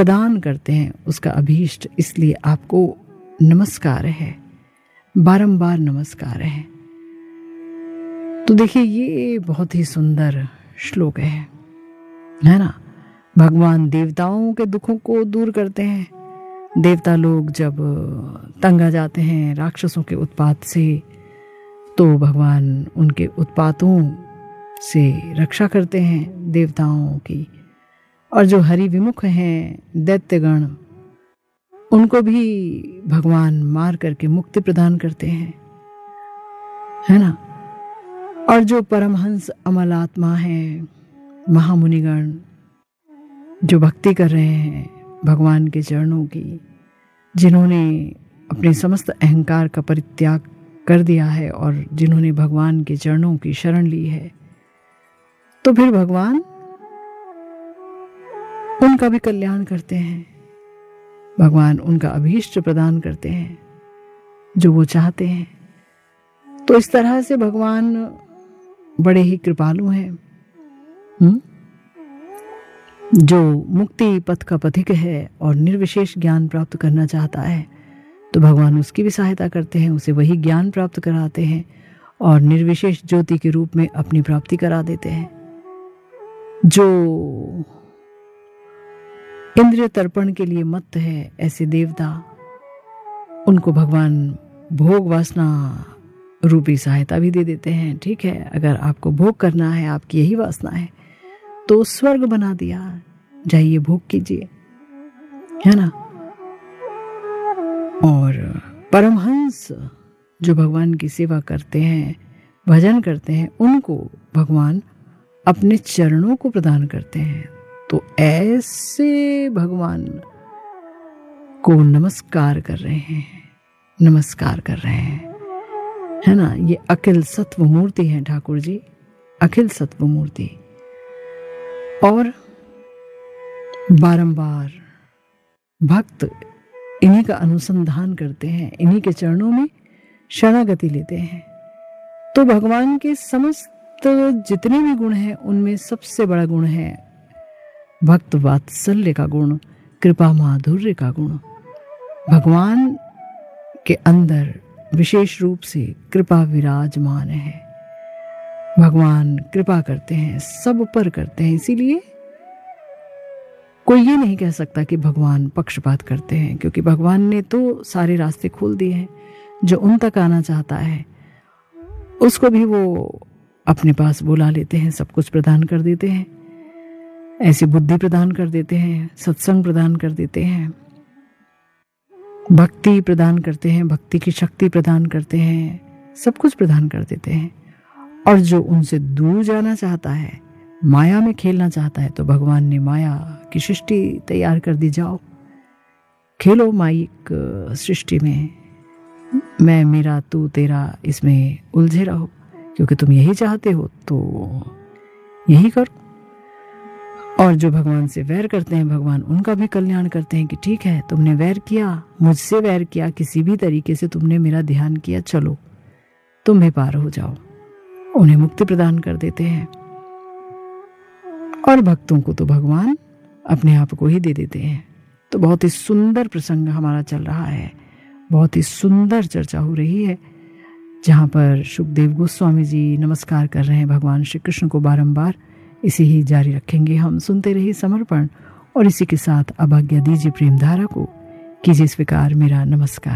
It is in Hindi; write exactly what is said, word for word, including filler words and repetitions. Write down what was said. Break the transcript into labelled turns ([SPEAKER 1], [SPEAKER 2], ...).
[SPEAKER 1] प्रदान करते हैं उसका अभीष्ट, इसलिए आपको नमस्कार है, बारंबार नमस्कार है। तो देखिए ये बहुत ही सुंदर श्लोक है है ना। भगवान देवताओं के दुखों को दूर करते हैं। देवता लोग जब तंग आ जाते हैं राक्षसों के उत्पात से, तो भगवान उनके उत्पातों से रक्षा करते हैं देवताओं की। और जो हरि विमुख हैं दैत्यगण, उनको भी भगवान मार करके मुक्ति प्रदान करते हैं, है ना। और जो परमहंस अमल आत्मा हैं, महामुनिगण जो भक्ति कर रहे हैं भगवान के चरणों की, जिन्होंने अपने समस्त अहंकार का परित्याग कर दिया है और जिन्होंने भगवान के चरणों की शरण ली है, तो फिर भगवान उनका भी कल्याण करते हैं। भगवान उनका अभीष्ट प्रदान करते हैं जो वो चाहते हैं। तो इस तरह से भगवान बड़े ही कृपालु हैं। हुँ? जो मुक्ति पथ का पथिक है और निर्विशेष ज्ञान प्राप्त करना चाहता है, तो भगवान उसकी भी सहायता करते हैं, उसे वही ज्ञान प्राप्त कराते हैं और निर्विशेष ज्योति के रूप में अपनी प्राप्ति करा देते हैं। जो इंद्रिय तर्पण के लिए मत है, ऐसे देवता, उनको भगवान भोग वासना रूपी सहायता भी दे देते हैं। ठीक है, अगर आपको भोग करना है, आपकी यही वासना है, तो स्वर्ग बना दिया, जाइए भोग कीजिए, है ना। और परमहंस जो भगवान की सेवा करते हैं, भजन करते हैं, उनको भगवान अपने चरणों को प्रदान करते हैं। तो ऐसे भगवान को नमस्कार कर रहे हैं, नमस्कार कर रहे हैं, है ना। ये अखिल सत्व मूर्ति है ठाकुर जी, अखिल सत्व मूर्ति। और बारंबार भक्त इन्हीं का अनुसंधान करते हैं, इन्हीं के चरणों में शरणागति लेते हैं। तो भगवान के समस्त जितने भी गुण हैं, उनमें सबसे बड़ा गुण है भक्त वात्सल्य का गुण, कृपा माधुर्य का गुण। भगवान के अंदर विशेष रूप से कृपा विराजमान है। भगवान कृपा करते हैं, सब पर करते हैं। इसीलिए कोई ये नहीं कह सकता कि भगवान पक्षपात करते हैं, क्योंकि भगवान ने तो सारे रास्ते खोल दिए हैं। जो उन तक आना चाहता है उसको भी वो अपने पास बुला लेते हैं, सब कुछ प्रदान कर देते हैं, ऐसी बुद्धि प्रदान कर देते हैं, सत्संग प्रदान कर देते हैं, भक्ति प्रदान करते हैं, भक्ति की शक्ति प्रदान करते हैं, सब कुछ प्रदान कर देते हैं। और जो उनसे दूर जाना चाहता है, माया में खेलना चाहता है, तो भगवान ने माया की सृष्टि तैयार कर दी, जाओ खेलो माइक सृष्टि में, मैं मेरा तू तेरा, इसमें उलझे रहो, क्योंकि तुम यही चाहते हो तो यही करो। और जो भगवान से वैर करते हैं, भगवान उनका भी कल्याण करते हैं कि ठीक है, तुमने वैर किया, मुझसे वैर किया, किसी भी तरीके से तुमने मेरा ध्यान किया, चलो तुम भी पार हो जाओ। उन्हें मुक्ति प्रदान कर देते हैं। और भक्तों को तो भगवान अपने आप को ही दे देते हैं। तो बहुत ही सुंदर प्रसंग हमारा चल रहा है, बहुत ही सुंदर चर्चा हो रही है, जहाँ पर सुखदेव गोस्वामी जी नमस्कार कर रहे हैं भगवान श्री कृष्ण को बारंबार। इसे ही जारी रखेंगे हम, सुनते रहिए समर्पण। और इसी के साथ अब आज्ञा दीजिए प्रेम धारा को, कीजिए स्वीकार मेरा नमस्कार।